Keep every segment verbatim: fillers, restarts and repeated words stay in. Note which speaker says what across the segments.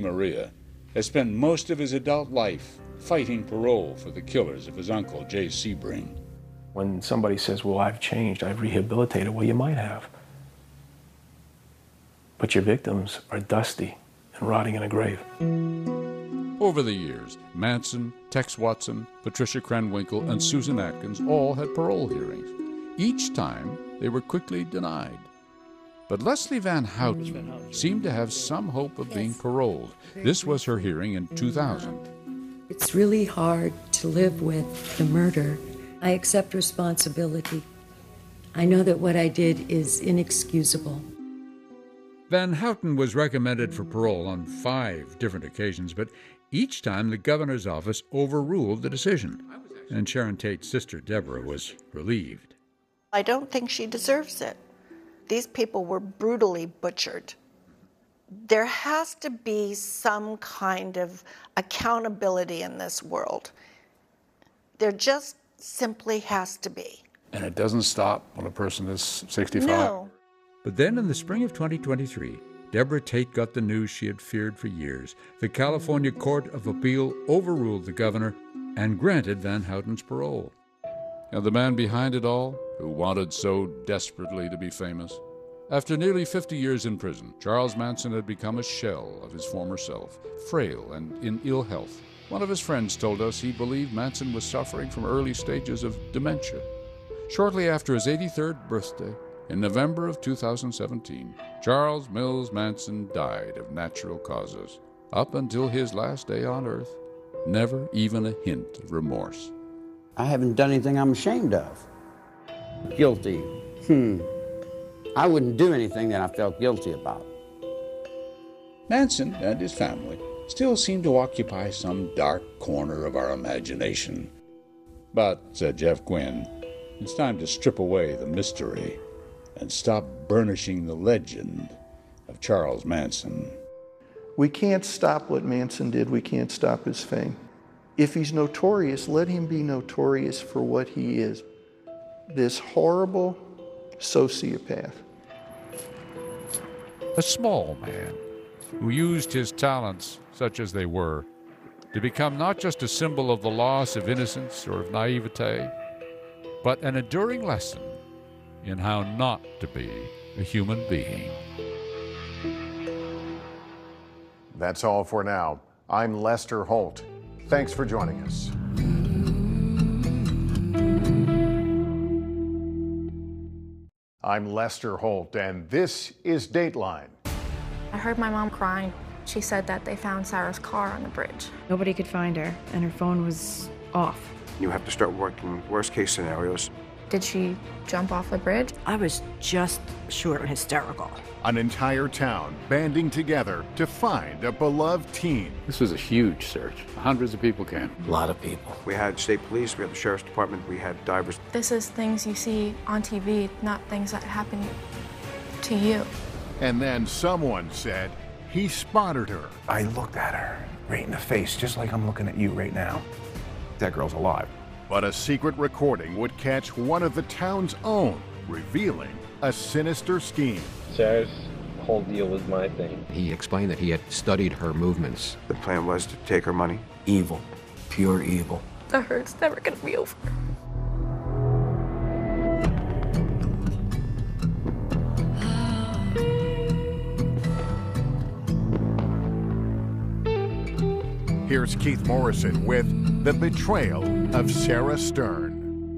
Speaker 1: Maria, has spent most of his adult life fighting parole for the killers of his uncle, Jay Sebring.
Speaker 2: When somebody says, well, I've changed, I've rehabilitated, well, you might have. But your victims are dusty and rotting in a grave.
Speaker 3: Over the years, Manson, Tex Watson, Patricia Krenwinkel, and Susan Atkins all had parole hearings. Each time, they were quickly denied. But Leslie Van Houten seemed to have some hope of being paroled. This was her hearing in two thousand.
Speaker 4: It's really hard to live with the murder. I accept responsibility. I know that what I did is inexcusable.
Speaker 3: Van Houten was recommended for parole on five different occasions, but each time the governor's office overruled the decision. And Sharon Tate's sister, Deborah, was relieved.
Speaker 5: I don't think she deserves it. These people were brutally butchered. There has to be some kind of accountability in this world. There just simply has to be.
Speaker 1: And it doesn't stop when a person is sixty-five?
Speaker 5: No.
Speaker 3: But then in the spring of twenty twenty-three, Deborah Tate got the news she had feared for years. The California Court of Appeal overruled the governor and granted Van Houten's parole. And the man behind it all, who wanted so desperately to be famous? After nearly fifty years in prison, Charles Manson had become a shell of his former self, frail and in ill health. One of his friends told us he believed Manson was suffering from early stages of dementia. Shortly after his eighty-third birthday, in November of two thousand seventeen, Charles Mills Manson died of natural causes. Up until his last day on earth, never even a hint of remorse.
Speaker 6: I haven't done anything I'm ashamed of. Guilty. Hmm. I wouldn't do anything that I felt guilty about.
Speaker 1: Manson and his family still seem to occupy some dark corner of our imagination. But, said Jeff Gwynne, it's time to strip away the mystery and stop burnishing the legend of Charles Manson.
Speaker 7: We can't stop what Manson did. We can't stop his fame. If he's notorious, let him be notorious for what he is. This horrible sociopath.
Speaker 3: A small man who used his talents, such as they were, to become not just a symbol of the loss of innocence or of naivete, but an enduring lesson in how not to be a human being.
Speaker 8: That's all for now. I'm Lester Holt. Thanks for joining us. I'm Lester Holt, and this is Dateline.
Speaker 9: I heard my mom crying. She said that they found Sarah's car on the bridge.
Speaker 10: Nobody could find her, and her phone was off.
Speaker 11: You have to start working worst-case scenarios.
Speaker 9: Did she jump off the bridge?
Speaker 10: I was just short of hysterical.
Speaker 8: An entire town banding together to find a beloved teen.
Speaker 12: This was a huge search. Hundreds of people came.
Speaker 2: A lot of people.
Speaker 11: We had state police, we had the sheriff's department, we had divers.
Speaker 9: This is things you see on T V, not things that happen to you.
Speaker 8: And then someone said he spotted her.
Speaker 13: I looked at her right in the face, just like I'm looking at you right now. That girl's alive.
Speaker 8: But a secret recording would catch one of the town's own, revealing a sinister scheme.
Speaker 14: Sarah's whole deal was my thing.
Speaker 15: He explained that he had studied her movements.
Speaker 11: The plan was to take her money.
Speaker 2: Evil. Pure evil.
Speaker 9: The hurt's never gonna be over.
Speaker 8: Here's Keith Morrison with The Betrayal of Sarah Stern.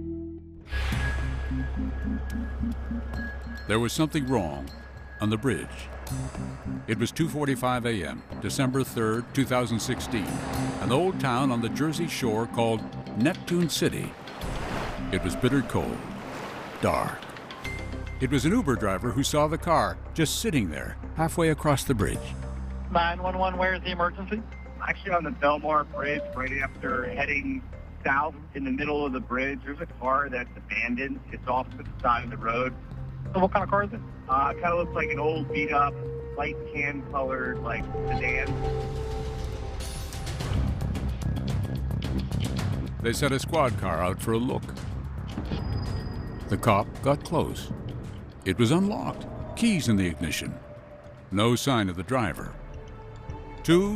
Speaker 3: There was something wrong on the bridge. It was two forty-five a.m., December third, two thousand sixteen, an old town on the Jersey Shore called Neptune City. It was bitter cold, dark. It was an Uber driver who saw the car just sitting there, halfway across the bridge.
Speaker 16: nine one one, where's the emergency? Actually on the Belmar Bridge, right after heading south in the middle of the bridge, there's a car that's abandoned. It's off to the side of the road. So what kind of car is it? Uh, it kind of looks like an old beat-up, light tan-colored, like, sedan.
Speaker 3: They sent a squad car out for a look. The cop got close. It was unlocked, keys in the ignition. No sign of the driver. Two